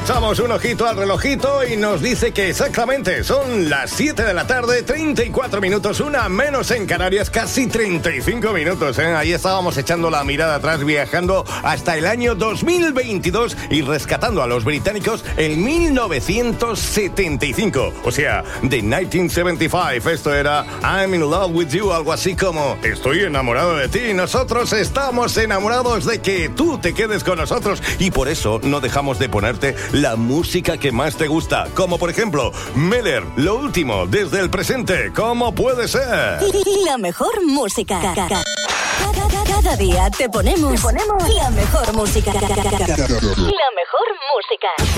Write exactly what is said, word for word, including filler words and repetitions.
echamos un ojito al relojito y nos dice que exactamente son las siete de la tarde, treinta y cuatro minutos, una menos en Canarias, casi treinta y cinco minutos, ¿eh? Ahí estábamos echando la mirada atrás, viajando hasta el año dos mil veintidós y rescatando a los británicos en mil novecientos setenta y cinco, o sea, de mil novecientos setenta y cinco. Esto era I'm in love with you, algo así como estoy enamorado de ti. Nosotros estamos enamorados de que tú te quedes con nosotros y por eso no dejamos de ponerte la música que más te gusta, como por ejemplo Meller, lo último desde el presente. ¿Cómo puede ser? La mejor música. Cada, cada día te ponemos, te ponemos la mejor música. La mejor música.